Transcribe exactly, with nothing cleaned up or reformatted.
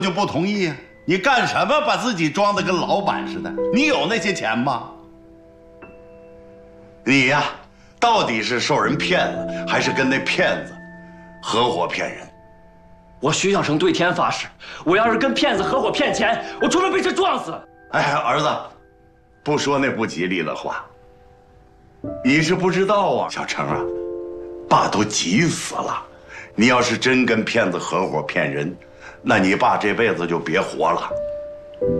就不同意呀？你干什么把自己装得跟老板似的？你有那些钱吗？你呀，到底是受人骗了，还是跟那骗子合伙骗人？ 我徐小成对天发誓，我要是跟骗子合伙骗钱，我除非被车撞死。 哎，儿子，不说那不吉利的话。你是不知道啊，小成啊，爸都急死了。你要是真跟骗子合伙骗人，那你爸这辈子就别活了。